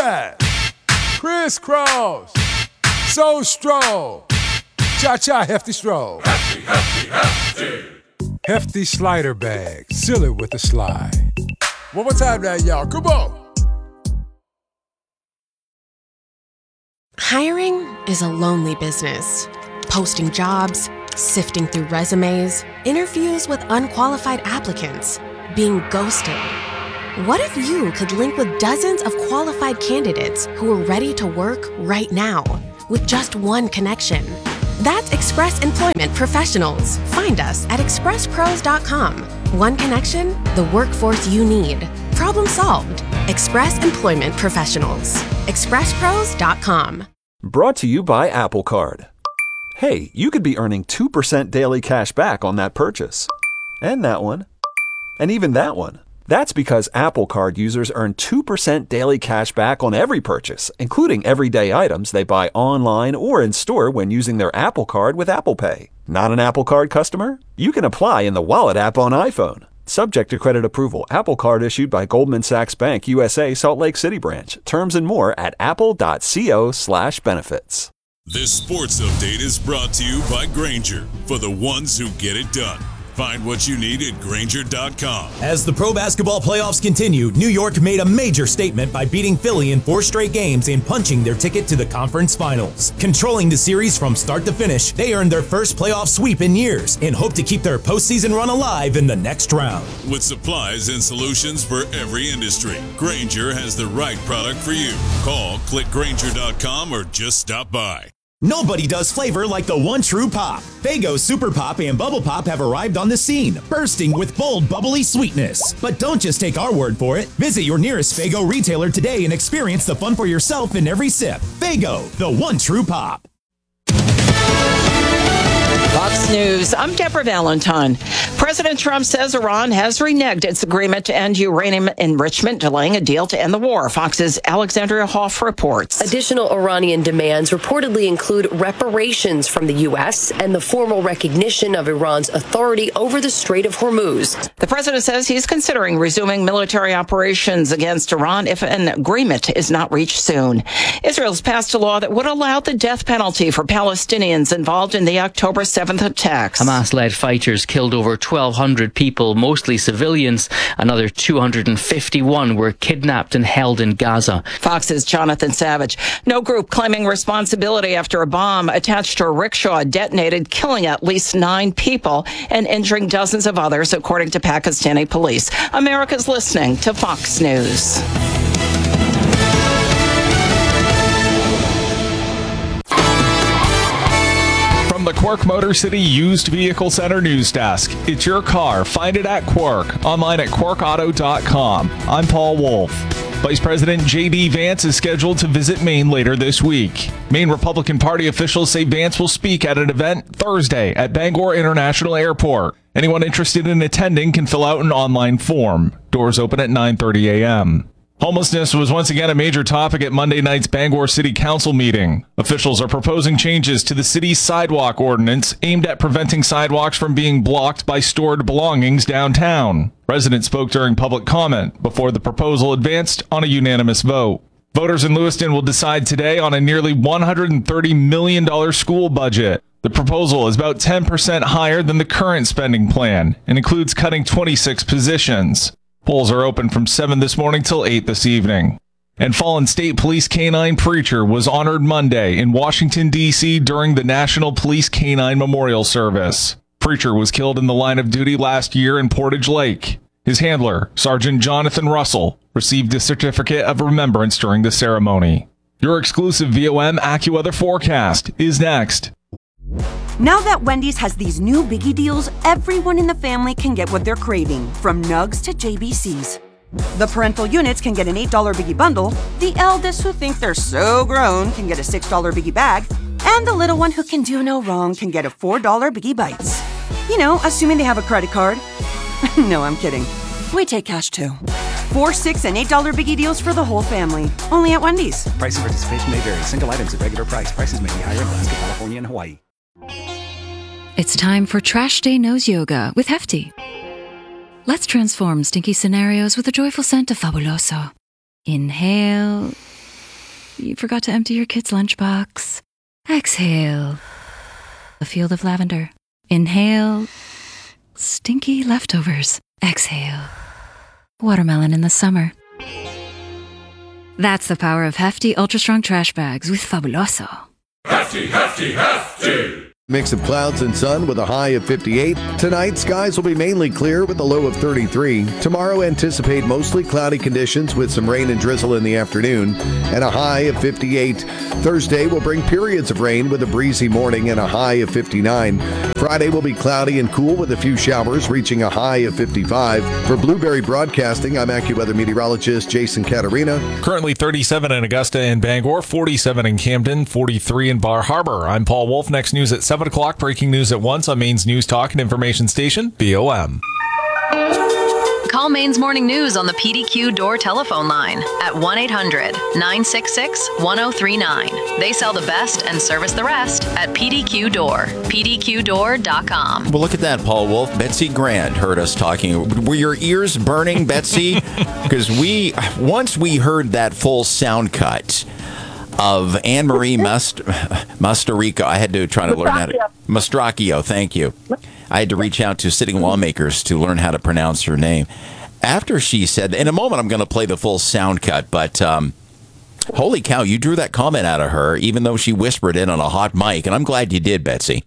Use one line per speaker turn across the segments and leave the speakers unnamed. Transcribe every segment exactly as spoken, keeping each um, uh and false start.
zigzag, crisscross, so stroll, cha-cha hefty stroll.
Hefty, hefty, hefty.
Hefty slider bag, seal it with a slide. One more time now, y'all, come on.
Hiring is a lonely business. Posting jobs, sifting through resumes, interviews with unqualified applicants, being ghosted. What if you could link with dozens of qualified candidates who are ready to work right now with just one connection? That's Express Employment Professionals. Find us at express pros dot com. One connection, the workforce you need. Problem solved. Express Employment Professionals. express pros dot com.
Brought to you by Apple Card. Hey, you could be earning two percent daily cash back on that purchase. And that one. And even that one. That's because Apple Card users earn two percent daily cash back on every purchase, including everyday items they buy online or in store when using their Apple Card with Apple Pay. Not an Apple Card customer? You can apply in the Wallet app on iPhone. Subject to credit approval. Apple Card issued by Goldman Sachs Bank, U S A, Salt Lake City branch. Terms and more at apple.co slash benefits.
This sports update is brought to you by Grainger, for the ones who get it done. Find what you need at Grainger dot com.
As the pro basketball playoffs continue, New York made a major statement by beating Philly in four straight games and punching their ticket to the conference finals. Controlling the series from start to finish, they earned their first playoff sweep in years and hope to keep their postseason run alive in the next round.
With supplies and solutions for every industry, Grainger has the right product for you. Call, click Grainger dot com, or just stop by.
Nobody does flavor like the one true pop. Faygo Super Pop and Bubble Pop have arrived on the scene, bursting with bold, bubbly sweetness. But don't just take our word for it. Visit your nearest Faygo retailer today and experience the fun for yourself in every sip. Faygo, the one true pop.
Fox News, I'm Deborah Valentine. President Trump says Iran has reneged its agreement to end uranium enrichment, delaying a deal to end the war. Fox's Alexandria Hoff reports.
Additional Iranian demands reportedly include reparations from the U S and the formal recognition of Iran's authority over the Strait of Hormuz.
The president says he's considering resuming military operations against Iran if an agreement is not reached soon. Israel's passed a law that would allow the death penalty for Palestinians involved in the October seventh attacks.
Hamas-led fighters killed over twelve hundred people, mostly civilians. Another two hundred fifty-one were kidnapped and held in Gaza.
Fox's Jonathan Savage. No group claiming responsibility after a bomb attached to a rickshaw detonated, killing at least nine people and injuring dozens of others, according to Pakistani police. America's listening to Fox News.
From the Quirk Motor City Used Vehicle Center News Desk. It's your car. Find it at Quirk. Online at quirk auto dot com. I'm Paul Wolf. Vice President J D Vance is scheduled to visit Maine later this week. Maine Republican Party officials say Vance will speak at an event Thursday at Bangor International Airport. Anyone interested in attending can fill out an online form. Doors open at nine thirty a.m. Homelessness was once again a major topic at Monday night's Bangor City Council meeting. Officials are proposing changes to the city's sidewalk ordinance aimed at preventing sidewalks from being blocked by stored belongings downtown. Residents spoke during public comment before the proposal advanced on a unanimous vote. Voters in Lewiston will decide today on a nearly one hundred thirty million dollars school budget. The proposal is about ten percent higher than the current spending plan and includes cutting twenty-six positions. Polls are open from seven this morning till eight this evening. And fallen state police canine Preacher was honored Monday in Washington, D C during the National Police Canine Memorial Service. Preacher was killed in the line of duty last year in Portage Lake. His handler, Sergeant Jonathan Russell, received a certificate of remembrance during the ceremony. Your exclusive V O M AccuWeather forecast is next.
Now that Wendy's has these new biggie deals, everyone in the family can get what they're craving, from nugs to J B Cs. The parental units can get an eight dollar biggie bundle, the eldest who think they're so grown can get a six dollar biggie bag, and the little one who can do no wrong can get a four dollar biggie bites. You know, assuming they have a credit card. No, I'm kidding. We take cash too. Four, six, and eight dollar biggie deals for the whole family. Only at Wendy's.
Price and participation may vary. Single items at regular price. Prices may be higher in Alaska, California, and Hawaii.
It's time for Trash Day Nose Yoga with Hefty. Let's transform stinky scenarios with a joyful scent of Fabuloso. Inhale, You forgot to empty your kid's lunchbox. Exhale. A field of lavender. Inhale. Stinky leftovers. Exhale. Watermelon in the summer. That's the power of hefty, ultra-strong trash bags with Fabuloso.
Hefty, hefty, hefty!
Mix of clouds and sun with a high of fifty-eight. Tonight, skies will be mainly clear with a low of thirty-three. Tomorrow, anticipate mostly cloudy conditions with some rain and drizzle in the afternoon and a high of fifty-eight. Thursday will bring periods of rain with a breezy morning and a high of fifty-nine. Friday will be cloudy and cool with a few showers, reaching a high of fifty-five. For Blueberry Broadcasting, I'm AccuWeather meteorologist Jason Catarina.
Currently thirty-seven in Augusta and Bangor, forty-seven in Camden, forty-three in Bar Harbor. I'm Paul Wolf. Next news at seven o'clock. Breaking news at once on Maine's News Talk and Information Station, B O M.
Call Maine's Morning News on the P D Q Door telephone line at one eight hundred nine six six one oh three nine. They sell the best and service the rest at P D Q Door. P D Q door dot com.
Well, look at that, Paul Wolf. Betsy Grant heard us talking. Were your ears burning, Betsy? Because we, once we heard that full sound cut of Anne Marie Must, Mastroianni, I had to try to learn how to... Mastroianni, thank you. I had to reach out to sitting lawmakers to learn how to pronounce her name. After she said, in a moment I'm going to play the full sound cut, but um, holy cow, you drew that comment out of her, even though she whispered it on a hot mic, and I'm glad you did, Betsy.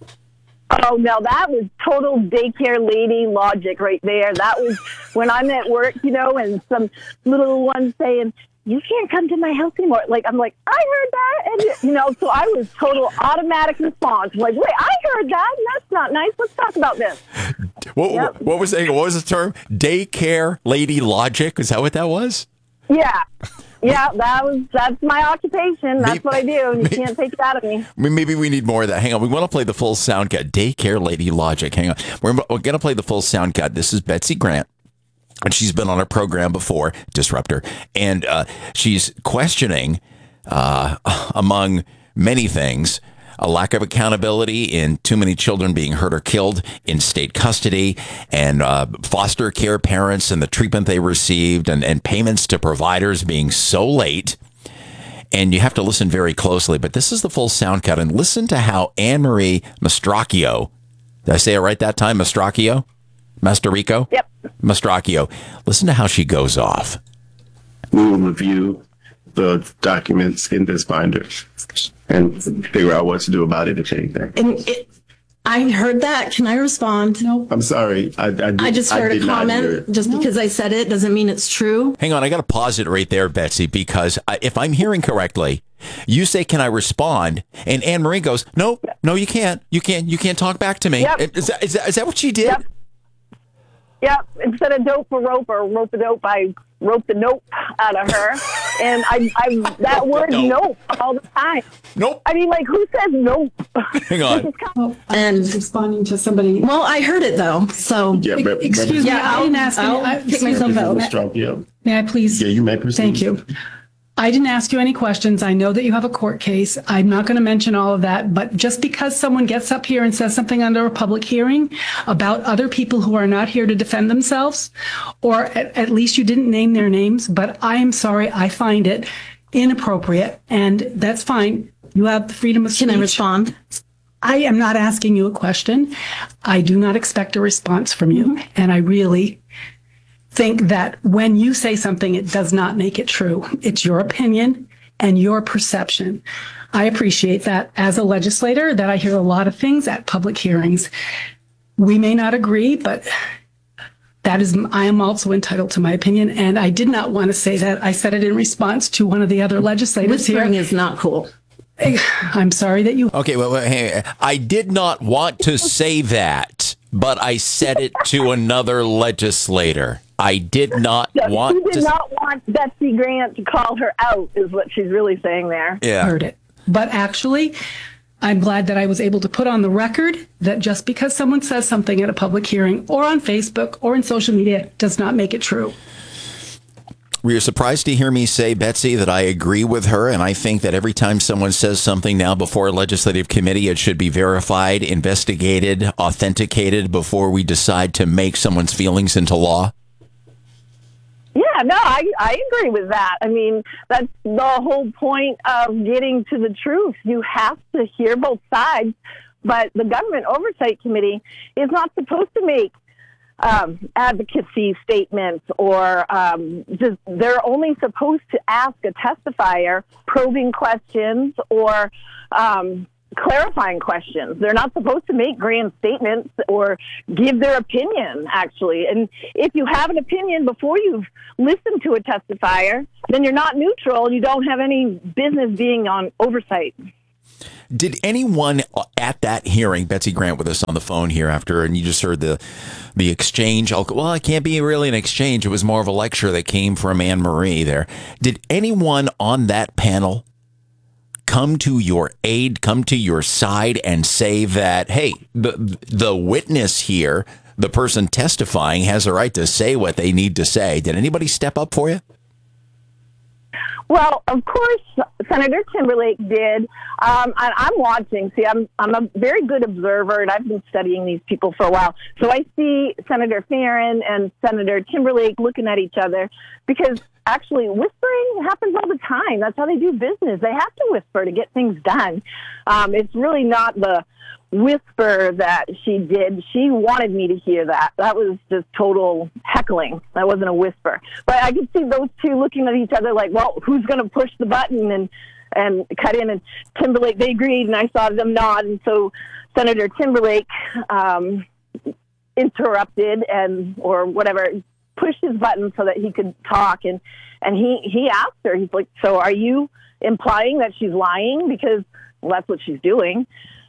Oh, no, that was total daycare lady logic right there. That was when I'm at work, you know, and some little one saying, you can't come to my house anymore. Like, I'm like, I heard that. And, you know, so I was total automatic response. Like, wait, I heard that. And that's not nice. Let's talk about this.
What,
Yep.
what was the, what was the term? Daycare lady logic? Is that what that was?
Yeah. Yeah, that was, that's my occupation. That's what I do. And you can't take it out of me.
Maybe we need more of that. Hang on. We want to play the full sound cut. Daycare lady logic. Hang on. We're, we're going to play the full sound cut. This is Betsy Grant. And she's been on our program before, Disruptor, and uh, she's questioning, uh, among many things, a lack of accountability in too many children being hurt or killed in state custody, and uh, foster care parents and the treatment they received, and, and payments to providers being so late. And you have to listen very closely, but this is the full sound cut, and listen to how Anne Marie Mastroianni, did I say it right that time, Mastroianni? Mastroianni?
Yep.
Mastroianni. Listen to how she goes off.
We will review the documents in this binder and figure out what to do about it, if anything.
And it, I heard that. Can I respond? No.
I'm sorry. I, I, did,
I just heard
I
a comment. Just no. because I said it doesn't mean it's true.
Hang on. I got to pause it right there, Betsy, because I, if I'm hearing correctly, you say, can I respond? And Anne Marie goes, no, no, you can't. You can't. You can't talk back to me.
Yep.
Is, that, is, that, is that what she did?
Yep. Yep. Instead of dope for rope or rope a dope, I rope the nope out of her. And I, I that word nope all the time.
Nope.
I mean, like, who says nope?
Hang on.
Oh, and responding to somebody. Well, I heard it though. So
Yeah, but-
excuse me.
but-
I didn't ask.
I'll
I,
pick myself out.
Mastroianni.
May I please?
Yeah, you may proceed.
Thank you. I didn't ask you any questions. I know that you have a court case. I'm not going to mention all of that, but just because someone gets up here and says something under a public hearing about other people who are not here to defend themselves, or at, at least you didn't name their names, but I am sorry, I find it inappropriate, and that's fine. You have the freedom of speech.
Can I respond?
I am not asking you a question. I do not expect a response from you, and I really think that when you say something, it does not make it true. It's your opinion and your perception. I appreciate that as a legislator, that I hear a lot of things at public hearings. We may not agree, but that is, I am also entitled to my opinion. And I did not want to say that. I said it in response to one of the other legislators here.
Whispering is not cool.
I'm sorry that you.
Okay, well, hey, I did not want to say that, but I said it to another legislator. I did not
So
want
she did
to.
not want Betsy Grant to call her out, is what she's really saying there.
Yeah.
Heard it. But actually, I'm glad that I was able to put on the record that just because someone says something at a public hearing or on Facebook or in social media does not make it true.
Were you surprised to hear me say, Betsy, that I agree with her, and I think that every time someone says something now before a legislative committee, it should be verified, investigated, authenticated before we decide to make someone's feelings into law?
Yeah, no, I, I agree with that. I mean, that's the whole point of getting to the truth. You have to hear both sides, but the Government Oversight Committee is not supposed to make um, advocacy statements or um, just, they're only supposed to ask a testifier probing questions or um, clarifying questions. They're not supposed to make grand statements or give their opinion, actually. And if you have an opinion before you've listened to a testifier, then you're not neutral and you don't have any business being on oversight.
Did anyone at that hearing, Betsy Grant with us on the phone here after, and you just heard the the exchange, well, it can't be really an exchange. It was more of a lecture that came from Anne Marie there. Did anyone on that panel come to your aid, come to your side and say that, hey, the the witness here, the person testifying, has a right to say what they need to say? Did anybody step up for you?
Well, of course, Senator Timberlake did. Um, and I'm watching. See, I'm I'm a very good observer, and I've been studying these people for a while. So I see Senator Farron and Senator Timberlake looking at each other because actually whispering happens all the time. That's how they do business. They have to whisper to get things done. Um, it's really not the whisper that she did. She wanted me to hear that. That was just total heckling. That wasn't a whisper. But I could see those two looking at each other like, well, who's going to push the button and, and cut in? And Timberlake, they agreed, and I saw them nod. And so Senator Timberlake um, interrupted and or whatever, pushed his button so that he could talk. And, and he, he asked her, he's like, so are you implying that she's lying? Because well, that's what she's doing.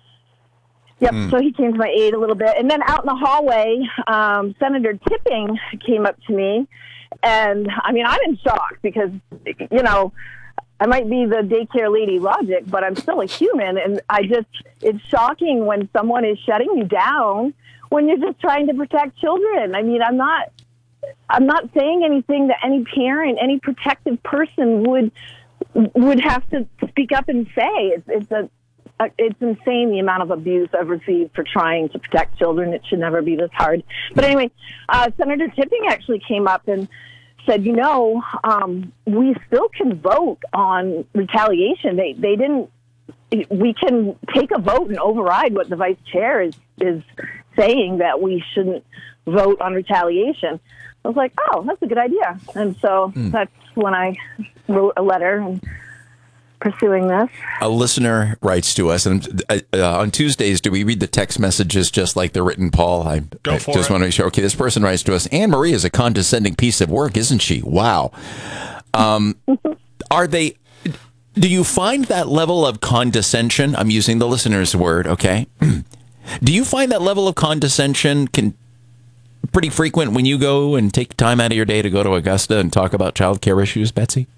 Yep. Mm. So he came to my aid a little bit. And then out in the hallway, um, Senator Tipping came up to me. And, I mean, I'm in shock because, you know, I might be the daycare lady logic, but I'm still a human. And I just, it's shocking when someone is shutting you down when you're just trying to protect children. I mean, I'm not, I'm not saying anything that any parent, any protective person would, would have to speak up and say. It's, it's a, Uh, it's insane the amount of abuse I've received for trying to protect children. It should never be this hard. But anyway, uh, Senator Tipping actually came up and said, you know, um, we still can vote on retaliation. They they didn't. We can take a vote and override what the vice chair is is saying, that we shouldn't vote on retaliation. I was like, oh, that's a good idea. And so mm. that's when I wrote a letter and pursuing this.
A listener writes to us, and uh, uh, on Tuesdays, do we read the text messages just like they're written, Paul? I,
Go
I
for
just
it.
want to make sure. Okay, this person writes to us, Anne Marie is a condescending piece of work, isn't she? Wow. Um, are they, do you find that level of condescension, I'm using the listener's word, okay? Do you find that level of condescension can pretty frequent when you go and take time out of your day to go to Augusta and talk about child care issues, Betsy?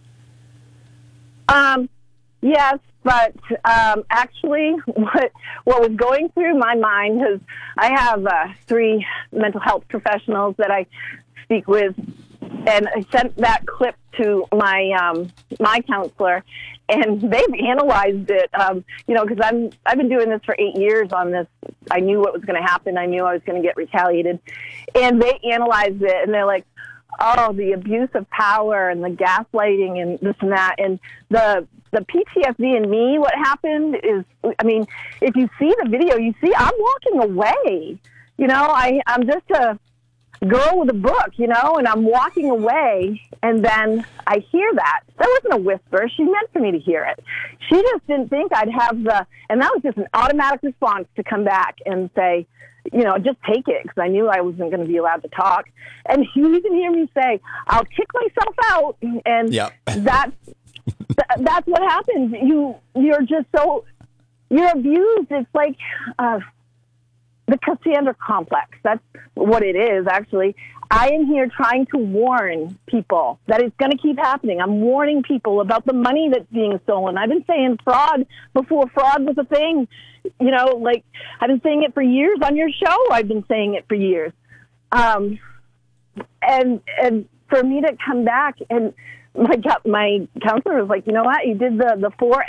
Um, Yes, but um, actually what what was going through my mind is I have uh, three mental health professionals that I speak with, and I sent that clip to my um, my counselor, and they've analyzed it, um, you know, because I'm I've been doing this for eight years on this. I knew what was going to happen. I knew I was going to get retaliated, and they analyzed it, and they're like, oh, the abuse of power and the gaslighting and this and that. And the the P T S D in me, what happened is, I mean, if you see the video, you see I'm walking away. You know, I, I'm just a girl with a book, you know, and I'm walking away. And then I hear that. That wasn't a whisper. She meant for me to hear it. She just didn't think I'd have the, and that was just an automatic response to come back and say, you know, just take it, because I knew I wasn't going to be allowed to talk. And you even hear me say, I'll kick myself out. And
yep.
that's, th- that's what happens. You, you're just so, you're abused. It's like uh, the Cassandra complex. That's what it is, actually. I am here trying to warn people that it's going to keep happening. I'm warning people about the money that's being stolen. I've been saying fraud before fraud was a thing. You know, like, I've been saying it for years on your show. I've been saying it for years. Um, and and for me to come back, and my my counselor was like, you know what? You did the, the four F's.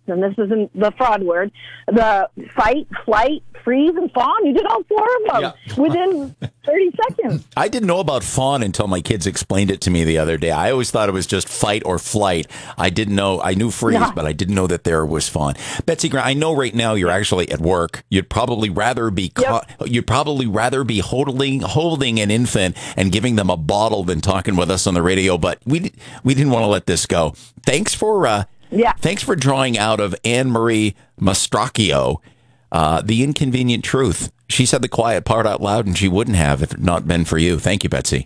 and this isn't the fraud word, the fight, flight, freeze, and fawn. You did all four of them
Yeah.
within thirty seconds.
I didn't know about fawn until my kids explained it to me the other day. I always thought it was just fight or flight. I didn't know. I knew freeze,
Yeah.
but I didn't know that there was fawn. Betsy Grant, I know right now you're actually at work. You'd probably rather be ca- you'd probably rather be holding holding an infant and giving them a bottle than talking with us on the radio. But we we didn't want to let this go. Thanks for uh,
yeah.
Thanks for drawing out of Anne Marie Mastracchio uh, the inconvenient truth. She said the quiet part out loud, and she wouldn't have if it not been for you. Thank you, Betsy.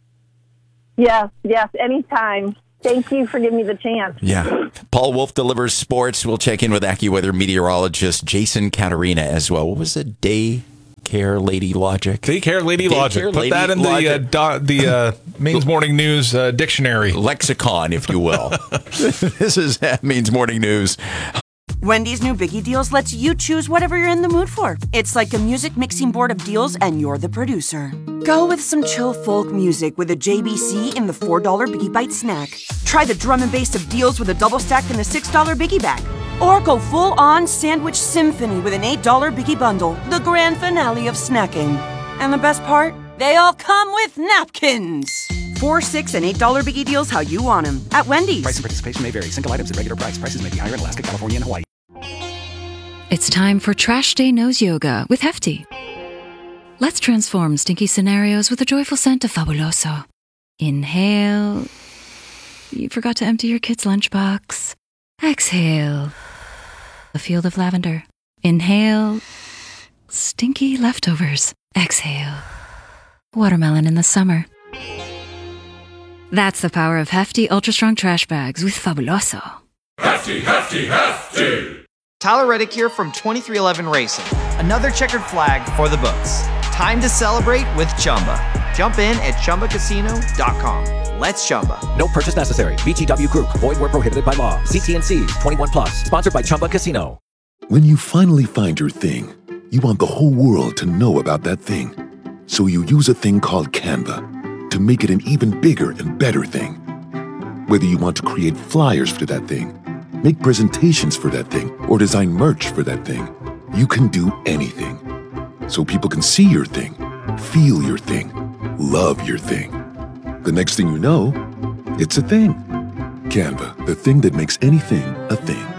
Yes, yes, anytime. Thank you for giving me the chance.
Yeah. Paul Wolf delivers sports. We'll check in with AccuWeather meteorologist Jason Caterina as well. What was it? Daycare Lady Logic?
Daycare Lady
Daycare
Logic. Put
Lady
that in
Logic.
the uh, do, the uh, Maine's Morning News uh, dictionary.
Lexicon, if you will. This is Maine's Morning News.
Wendy's new Biggie Deals lets you choose whatever you're in the mood for. It's like a music mixing board of deals, and you're the producer. Go with some chill folk music with a J B C in the four dollar Biggie Bite snack. Try the drum and bass of deals with a double stack in the six dollar Biggie Bag. Or go full-on sandwich symphony with an eight dollar Biggie Bundle, the grand finale of snacking. And the best part? They all come with napkins. Four, six, and eight dollar Biggie Deals how you want them at Wendy's.
Price and participation may vary. Single items at regular price. Prices may be higher in Alaska, California, and Hawaii.
It's time for Trash Day Nose Yoga with Hefty. Let's transform stinky scenarios with a joyful scent of Fabuloso. Inhale. You forgot to empty your kid's lunchbox. Exhale. A field of lavender. Inhale. Stinky leftovers. Exhale. Watermelon in the summer. That's the power of Hefty Ultra Strong Trash Bags with Fabuloso.
Hefty, hefty, hefty.
Tyler Reddick here from twenty-three eleven Racing. Another checkered flag for the books. Time to celebrate with Chumba. Jump in at Chumba Casino dot com. Let's Chumba.
No purchase necessary. V G W Group. Void where prohibited by law. C T and C's. twenty-one plus. Sponsored by Chumba Casino.
When you finally find your thing, you want the whole world to know about that thing. So you use a thing called Canva to make it an even bigger and better thing. Whether you want to create flyers for that thing, make presentations for that thing, or design merch for that thing, you can do anything. So people can see your thing, feel your thing, love your thing. The next thing you know, it's a thing. Canva, the thing that makes anything a thing.